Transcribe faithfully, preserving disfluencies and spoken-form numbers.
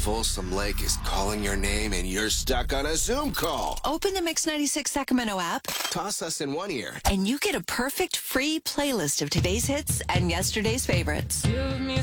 Folsom Lake is calling your name and you're stuck on a Zoom call. Open the Mix ninety-six Sacramento app, Toss us in one ear. and you get a perfect free playlist of today's hits and yesterday's favorites. Give me